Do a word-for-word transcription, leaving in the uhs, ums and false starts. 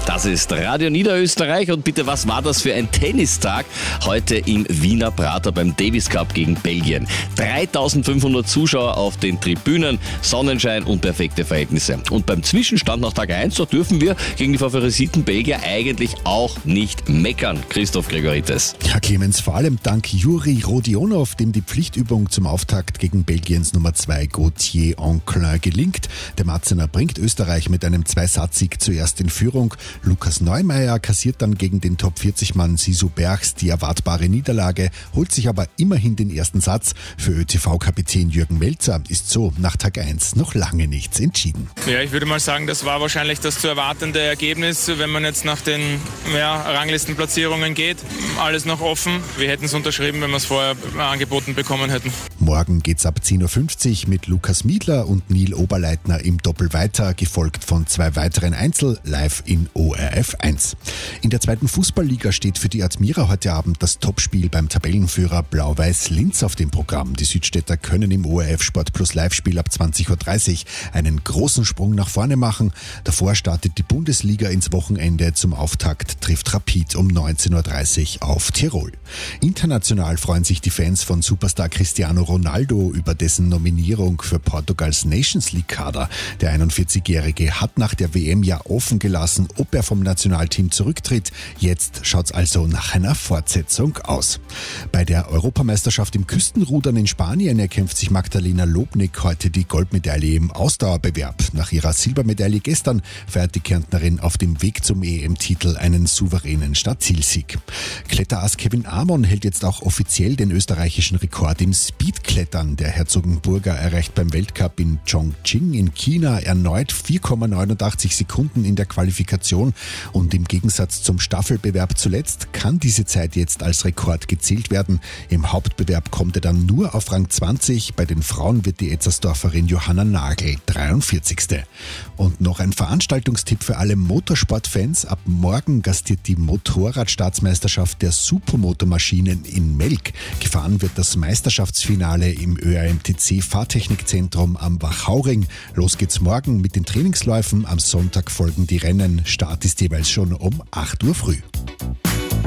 Das ist Radio Niederösterreich und bitte, was war das für ein Tennistag heute im Wiener Prater beim Davis Cup gegen Belgien? dreitausendfünfhundert Zuschauer auf den Tribünen, Sonnenschein und perfekte Verhältnisse. Und beim Zwischenstand nach Tag eins, da dürfen wir gegen die favorisierten Belgier eigentlich auch nicht meckern. Christoph Gregoritis. Ja, Clemens, vor allem dank Juri Rodionov, dem die Pflichtübung zum Auftakt gegen Belgiens Nummer zwei Gauthier Anclin gelingt. Der Matzener bringt Österreich mit einem Zweisatz-Sieg zuerst in Führung. Lukas Neumeier kassiert dann gegen den Top vierzig Mann Sisu Bergs die erwartbare Niederlage, holt sich aber immerhin den ersten Satz. Für ÖTV-Kapitän Jürgen Melzer ist so nach Tag eins noch lange nichts entschieden. Ja, ich würde mal sagen, das war wahrscheinlich das zu erwartende Ergebnis, wenn man jetzt nach den ja, Ranglistenplatzierungen geht. Alles noch offen. Wir hätten es unterschrieben, wenn wir es vorher angeboten bekommen hätten. Morgen geht's ab zehn Uhr fünfzig mit Lukas Miedler und Neil Oberleitner im Doppel weiter, gefolgt von zwei weiteren Einzel live in O R F eins. In der zweiten Fußballliga steht für die Admira heute Abend das Topspiel beim Tabellenführer Blau-Weiß Linz auf dem Programm. Die Südstädter können im O R F Sport Plus Live-Spiel ab zwanzig Uhr dreißig einen großen Sprung nach vorne machen. Davor startet die Bundesliga ins Wochenende. Zum Auftakt trifft Rapid um neunzehn Uhr dreißig auf Tirol. International freuen sich die Fans von Superstar Cristiano Ronaldo über dessen Nominierung für Portugals Nations League-Kader. Der einundvierzigjährige hat nach der W M ja offen gelassen, ob er vom Nationalteam zurücktritt. Jetzt schaut's also nach einer Fortsetzung aus. Bei der Europameisterschaft im Küstenrudern in Spanien erkämpft sich Magdalena Lobnik heute die Goldmedaille im Ausdauerbewerb. Nach ihrer Silbermedaille gestern feiert die Kärntnerin auf dem Weg zum E M-Titel einen souveränen Startzielsieg. Kletterass Kevin Amon hält jetzt auch offiziell den österreichischen Rekord im Speedklettern. Der Herzogenburger erreicht beim Weltcup in Chongqing in China erneut vier Komma neunundachtzig Sekunden in der Qualifikation. Und im Gegensatz zum Staffelbewerb zuletzt kann diese Zeit jetzt als Rekord gezählt werden. Im Hauptbewerb kommt er dann nur auf Rang zwanzig. Bei den Frauen wird die Etzersdorferin Johanna Nagel dreiundvierzigste Und noch ein Veranstaltungstipp für alle Motorsportfans. Ab morgen gastiert die Motorradstaatsmeisterschaft der Supermotomaschinen in Melk. Gefahren wird das Meisterschaftsfinale im Ö A M T C Fahrtechnikzentrum am Wachauring. Los geht's morgen mit den Trainingsläufen. Am Sonntag folgen die Rennen. Start ist jeweils schon um acht Uhr früh.